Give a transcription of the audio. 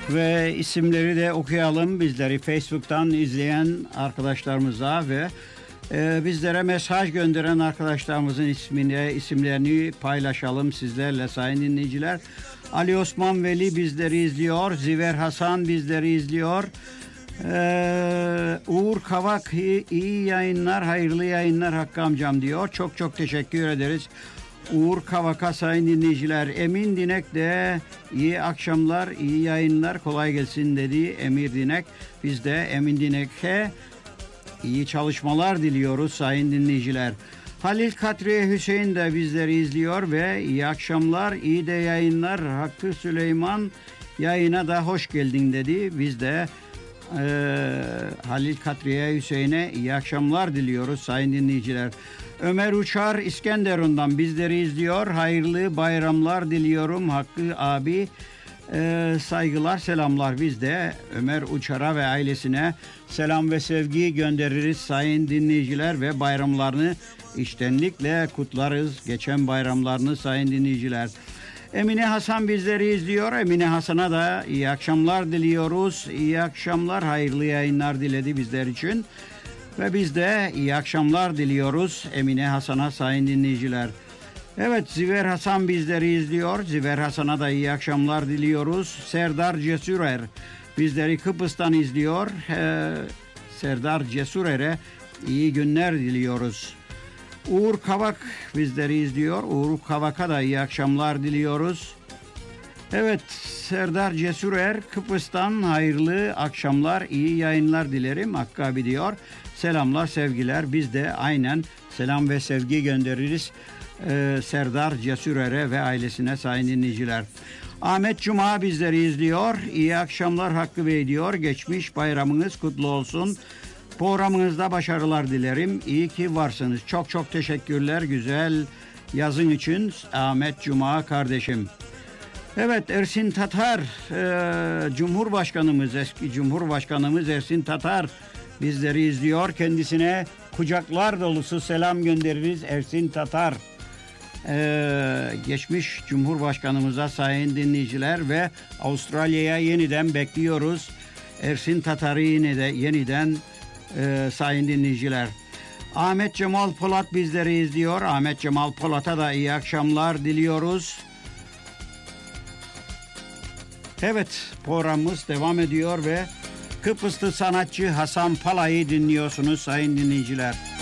Ve isimleri de okuyalım, bizleri Facebook'tan izleyen arkadaşlarımıza ve bizlere mesaj gönderen arkadaşlarımızın isimlerini paylaşalım sizlerle sayın dinleyiciler. Ali Osman Veli bizleri izliyor. Ziver Hasan bizleri izliyor. Uğur Kavak iyi yayınlar, hayırlı yayınlar Hakkı amcam diyor. Çok çok teşekkür ederiz Uğur Kavak'a sayın dinleyiciler. Emin Dinek de iyi akşamlar, iyi yayınlar, kolay gelsin dedi Emir Dinek. Biz de Emin Dinek'e iyi çalışmalar diliyoruz sayın dinleyiciler. Halil Kadriye Hüseyin de bizleri izliyor ve iyi akşamlar, iyi de yayınlar Hakkı Süleyman yayına da hoş geldin dedi. Biz de Halil Kadriye Hüseyin'e iyi akşamlar diliyoruz sayın dinleyiciler. Ömer Uçar İskenderun'dan bizleri izliyor. Hayırlı bayramlar diliyorum Hakkı abi. Saygılar, selamlar. Biz de Ömer Uçar'a ve ailesine selam ve sevgi göndeririz sayın dinleyiciler ve bayramlarını içtenlikle kutlarız. Geçen bayramlarını sayın dinleyiciler. Emine Hasan bizleri izliyor. Emine Hasan'a da iyi akşamlar diliyoruz. İyi akşamlar, hayırlı yayınlar diledi bizler için. Ve biz de iyi akşamlar diliyoruz Emine Hasan'a sayın dinleyiciler. Evet, Ziver Hasan bizleri izliyor. Ziver Hasan'a da iyi akşamlar diliyoruz. Serdar Cesurer bizleri Kıbrıs'tan izliyor. Serdar Cesurer'e iyi günler diliyoruz. Uğur Kavak bizleri izliyor. Uğur Kavak'a da iyi akşamlar diliyoruz. Evet, Serdar Cesurer Kıbrıs'tan hayırlı akşamlar, iyi yayınlar dilerim Hakkı abi diyor. Selamlar, sevgiler. Biz de aynen selam ve sevgi göndeririz Serdar Cesurer'e ve ailesine sayın dinleyiciler. Ahmet Cuma bizleri izliyor. İyi akşamlar Hakkı Bey diyor. Geçmiş bayramınız kutlu olsun. Programınızda başarılar dilerim. İyi ki varsınız. Çok çok teşekkürler güzel yazın için Ahmet Cuma kardeşim. Evet, Ersin Tatar, Cumhurbaşkanımız, eski Cumhurbaşkanımız Ersin Tatar bizleri izliyor. Kendisine kucaklar dolusu selam göndeririz Ersin Tatar. Geçmiş Cumhurbaşkanımıza sayın dinleyiciler ve Avustralya'ya yeniden bekliyoruz. Ersin Tatar'ı yeniden sayın dinleyiciler. Ahmet Cemal Polat bizleri izliyor. Ahmet Cemal Polat'a da iyi akşamlar diliyoruz. Evet, programımız devam ediyor ve Kıbrıslı sanatçı Hasan Pala'yı dinliyorsunuz sayın dinleyiciler.